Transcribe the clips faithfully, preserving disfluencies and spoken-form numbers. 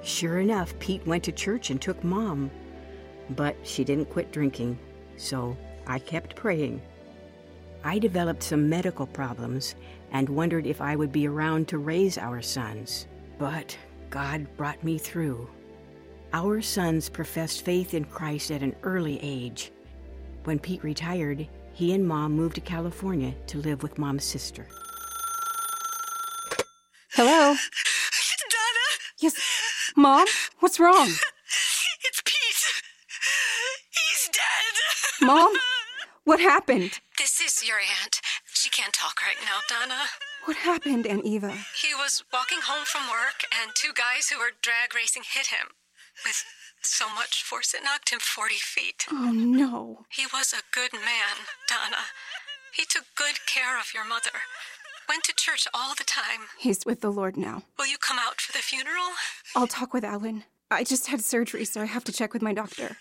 Sure enough, Pete went to church and took Mom. But she didn't quit drinking, so I kept praying. I developed some medical problems and wondered if I would be around to raise our sons. But God brought me through. Our sons professed faith in Christ at an early age. When Pete retired, he and Mom moved to California to live with Mom's sister. Hello? Donna? Yes. Mom? What's wrong? It's Pete. He's dead. Mom? What happened? This is your aunt. She can't talk right now, Donna. What happened, Aunt Eva? He was walking home from work, and two guys who were drag racing hit him with so much force it knocked him forty feet. Oh, no. He was a good man, Donna. He took good care of your mother. Went to church all the time. He's with the Lord now. Will you come out for the funeral? I'll talk with Alan. I just had surgery, so I have to check with my doctor.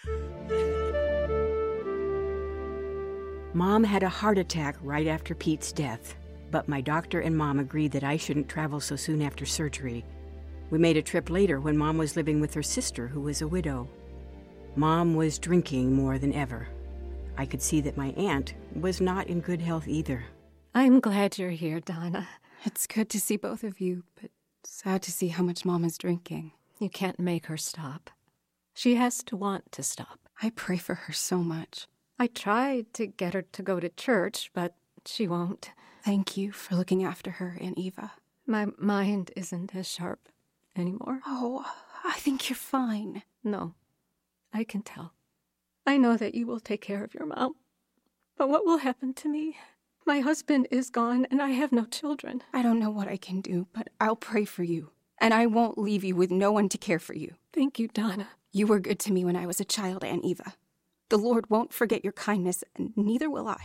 Mom had a heart attack right after Pete's death, but my doctor and Mom agreed that I shouldn't travel so soon after surgery. We made a trip later when Mom was living with her sister, who was a widow. Mom was drinking more than ever. I could see that my aunt was not in good health either. I'm glad you're here, Donna. It's good to see both of you, but sad to see how much Mom is drinking. You can't make her stop. She has to want to stop. I pray for her so much. I tried to get her to go to church, but she won't. Thank you for looking after her, Aunt Eva. My mind isn't as sharp anymore. Oh, I think you're fine. No, I can tell. I know that you will take care of your mom. But what will happen to me? My husband is gone, and I have no children. I don't know what I can do, but I'll pray for you. And I won't leave you with no one to care for you. Thank you, Donna. You were good to me when I was a child, Aunt Eva. The Lord won't forget your kindness, and neither will I.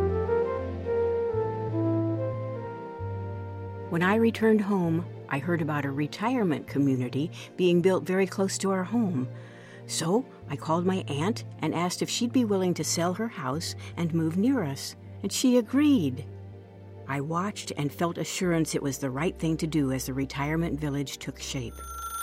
When I returned home, I heard about a retirement community being built very close to our home. So I called my aunt and asked if she'd be willing to sell her house and move near us, and she agreed. I watched and felt assurance it was the right thing to do as the retirement village took shape.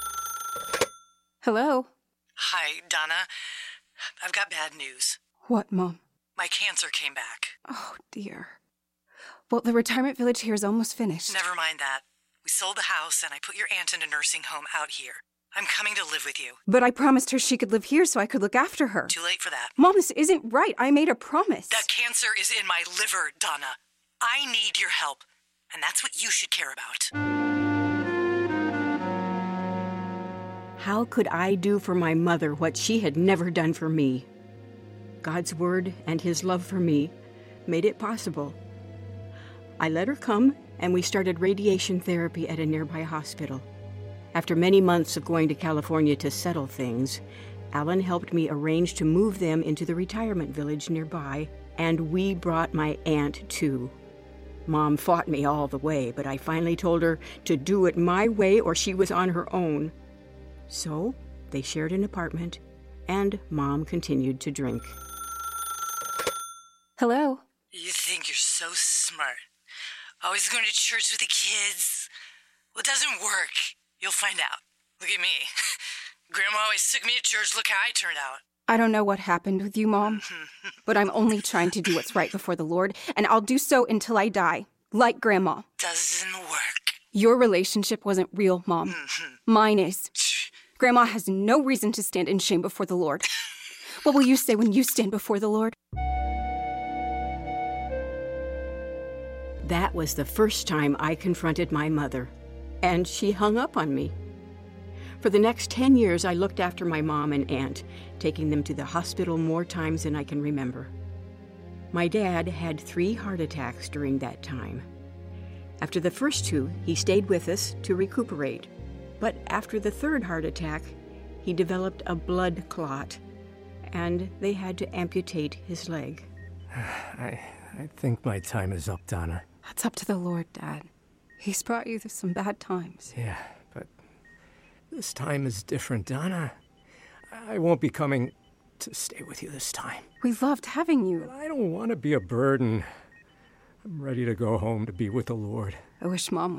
Hello? Hi, Donna. I've got bad news. What, Mom? My cancer came back. Oh, dear. Well, the retirement village here is almost finished. Never mind that. We sold the house, and I put your aunt in a nursing home out here. I'm coming to live with you. But I promised her she could live here so I could look after her. Too late for that. Mom, this isn't right. I made a promise. That cancer is in my liver, Donna. I need your help, and that's what you should care about. How could I do for my mother what she had never done for me? God's word and his love for me made it possible. I let her come, and we started radiation therapy at a nearby hospital. After many months of going to California to settle things, Alan helped me arrange to move them into the retirement village nearby, and we brought my aunt too. Mom fought me all the way, but I finally told her to do it my way or she was on her own. So they shared an apartment, and Mom continued to drink. Hello? You think you're so smart. Always going to church with the kids. Well, it doesn't work. You'll find out. Look at me. Grandma always took me to church. Look how I turned out. I don't know what happened with you, Mom, but I'm only trying to do what's right before the Lord, and I'll do so until I die, like Grandma. Doesn't work. Your relationship wasn't real, Mom. Mine is. Grandma has no reason to stand in shame before the Lord. What will you say when you stand before the Lord? That was the first time I confronted my mother, and she hung up on me. For the next ten years, I looked after my mom and aunt, taking them to the hospital more times than I can remember. My dad had three heart attacks during that time. After the first two, he stayed with us to recuperate. But after the third heart attack, he developed a blood clot, and they had to amputate his leg. I, I think my time is up, Donna. That's up to the Lord, Dad. He's brought you through some bad times. Yeah, but this time is different, Donna. I won't be coming to stay with you this time. We loved having you. But I don't want to be a burden. I'm ready to go home to be with the Lord. I wish Mom